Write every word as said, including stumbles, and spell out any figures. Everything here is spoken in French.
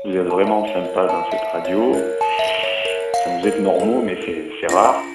Vous êtes vraiment sympa dans cette radio. Vous êtes normaux, mais c'est c'est rare.